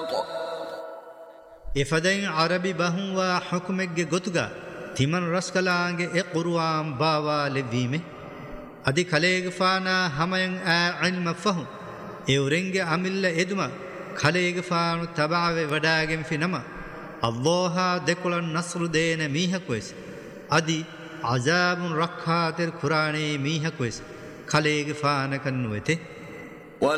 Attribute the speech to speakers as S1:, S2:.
S1: إفدين عربي بهم وحكمك قطغا تمن رسكلانگ قرآن باوا لبيمه أدي خليق فانا همين علم فهم إورنگ عمل إدما خليق فانو تبعو وداگم في نما الله دكول النصر دين ميها كويس أدي عذاب ركھاتر قرآن ميها كويس خليق فانا كنوته